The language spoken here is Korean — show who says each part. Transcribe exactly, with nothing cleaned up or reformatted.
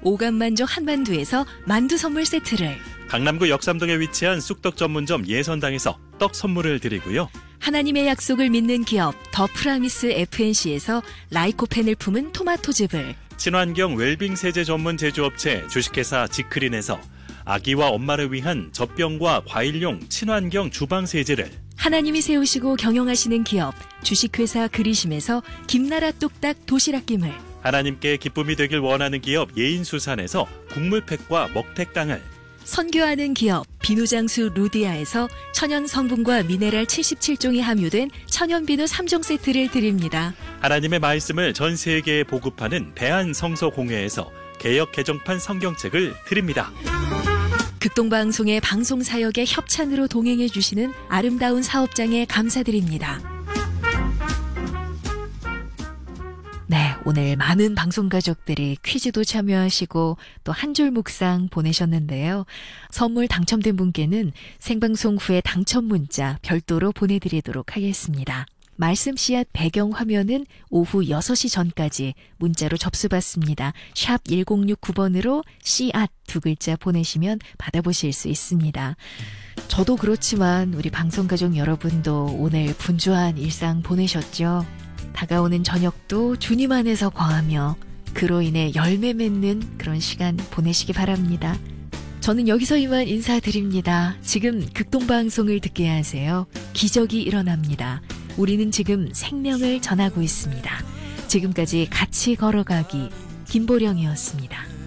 Speaker 1: 오감만족 한만두에서 만두 선물 세트를,
Speaker 2: 강남구 역삼동에 위치한 쑥떡 전문점 예선당에서 떡 선물을 드리고요.
Speaker 1: 하나님의 약속을 믿는 기업 더 프라미스 에프엔씨에서 라이코펜을 품은 토마토즙을,
Speaker 2: 친환경 웰빙 세제 전문 제조업체 주식회사 지크린에서 아기와 엄마를 위한 젖병과 과일용 친환경 주방 세제를,
Speaker 1: 하나님이 세우시고 경영하시는 기업 주식회사 그리심에서 김나라 뚝딱 도시락김을,
Speaker 2: 하나님께 기쁨이 되길 원하는 기업 예인수산에서 국물팩과 먹태깡을,
Speaker 1: 선교하는 기업 비누장수 루디아에서 천연 성분과 미네랄 칠십칠 종이 함유된 천연비누 삼 종 세트를 드립니다.
Speaker 2: 하나님의 말씀을 전 세계에 보급하는 대한성서공회에서 개역 개정판 성경책을 드립니다.
Speaker 1: 극동방송의 방송사역에 협찬으로 동행해 주시는 아름다운 사업장에 감사드립니다. 네, 오늘 많은 방송가족들이 퀴즈도 참여하시고 또 한 줄 묵상 보내셨는데요. 선물 당첨된 분께는 생방송 후에 당첨 문자 별도로 보내드리도록 하겠습니다. 말씀 씨앗 배경 화면은 오후 여섯 시 전까지 문자로 접수받습니다. 샵 일공육구 번으로 씨앗 두 글자 보내시면 받아보실 수 있습니다. 저도 그렇지만 우리 방송가족 여러분도 오늘 분주한 일상 보내셨죠? 다가오는 저녁도 주님 안에서 거하며 그로 인해 열매 맺는 그런 시간 보내시기 바랍니다. 저는 여기서 이만 인사드립니다. 지금 극동방송을 듣게 하세요. 기적이 일어납니다. 우리는 지금 생명을 전하고 있습니다. 지금까지 같이 걸어가기 김보령이었습니다.